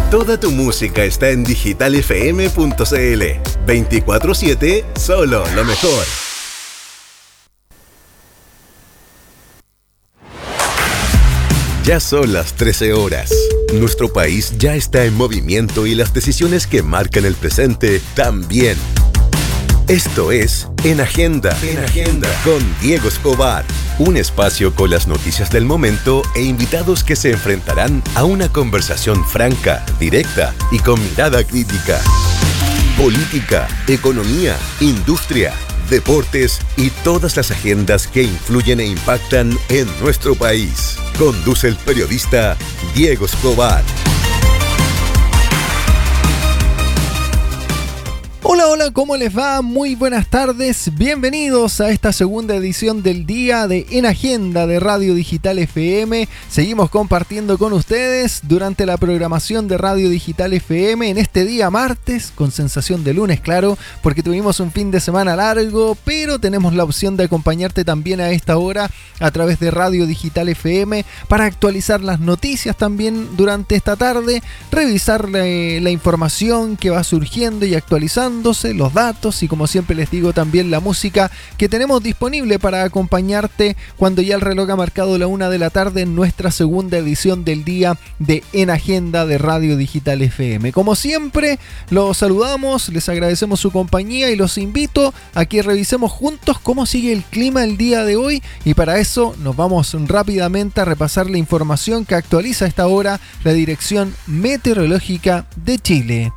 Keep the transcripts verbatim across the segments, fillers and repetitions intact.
Toda tu música está en digital f m punto c l. veinticuatro siete, solo lo mejor. Ya son las trece horas. Nuestro país ya está en movimiento y las decisiones que marcan el presente también. Esto es En Agenda, En Agenda, con Diego Escobar. Un espacio con las noticias del momento e invitados que se enfrentarán a una conversación franca, directa y con mirada crítica. Política, economía, industria, deportes y todas las agendas que influyen e impactan en nuestro país. Conduce el periodista Diego Escobar. Hola, hola, ¿cómo les va? Muy buenas tardes, bienvenidos a esta segunda edición del día de En Agenda de Radio Digital F M. Seguimos compartiendo con ustedes durante la programación de Radio Digital F M en este día martes, con sensación de lunes, claro, porque tuvimos un fin de semana largo, pero tenemos la opción de acompañarte también a esta hora a través de Radio Digital F M para actualizar las noticias también durante esta tarde, revisar la, la información que va surgiendo y actualizando, los datos y, como siempre les digo, también la música que tenemos disponible para acompañarte cuando ya el reloj ha marcado la una de la tarde en nuestra segunda edición del día de En Agenda de Radio Digital F M. Como siempre, los saludamos, les agradecemos su compañía y los invito a que revisemos juntos cómo sigue el clima el día de hoy, y para eso nos vamos rápidamente a repasar la información que actualiza a esta hora la Dirección Meteorológica de Chile.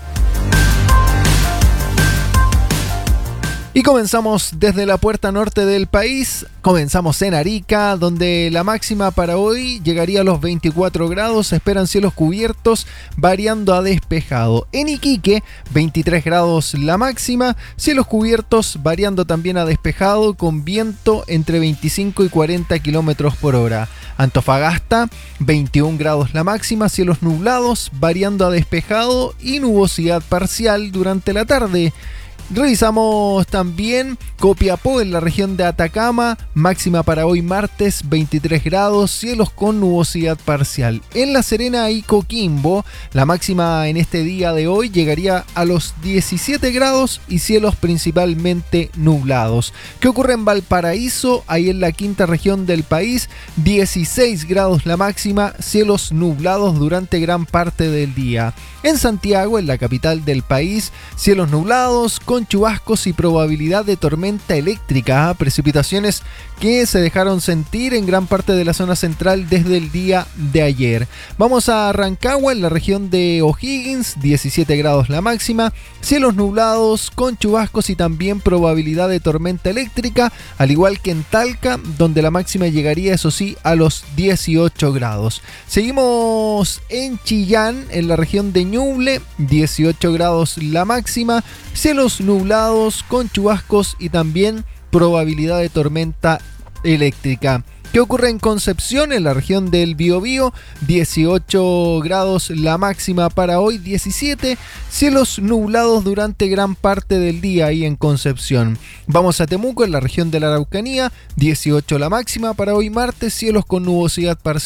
Y comenzamos desde la puerta norte del país, comenzamos en Arica, donde la máxima para hoy llegaría a los veinticuatro grados, se esperan cielos cubiertos variando a despejado. En Iquique, veintitrés grados la máxima, cielos cubiertos variando también a despejado con viento entre veinticinco y cuarenta kilómetros por hora. Antofagasta, veintiún grados la máxima, cielos nublados variando a despejado y nubosidad parcial durante la tarde. Revisamos también Copiapó, en la región de Atacama, máxima para hoy martes veintitrés grados, cielos con nubosidad parcial. En La Serena y Coquimbo, la máxima en este día de hoy llegaría a los diecisiete grados y cielos principalmente nublados. ¿Qué ocurre en Valparaíso? Ahí en la quinta región del país, dieciséis grados la máxima, cielos nublados durante gran parte del día. En Santiago, en la capital del país, cielos nublados con chubascos y probabilidad de tormenta eléctrica, precipitaciones que se dejaron sentir en gran parte de la zona central desde el día de ayer. Vamos a Rancagua, en la región de O'Higgins, diecisiete grados la máxima, cielos nublados con chubascos y también probabilidad de tormenta eléctrica, al igual que en Talca, donde la máxima llegaría, eso sí, a los dieciocho grados. Seguimos en Chillán, en la región de Ñuble, dieciocho grados la máxima, cielos nublados con chubascos y también probabilidad de tormenta eléctrica. ¿Qué ocurre en Concepción, en la región del Biobío? dieciocho grados la máxima para hoy, diecisiete, cielos nublados durante gran parte del día ahí en Concepción. Vamos a Temuco, en la región de la Araucanía, dieciocho la máxima para hoy martes, cielos con nubosidad parcial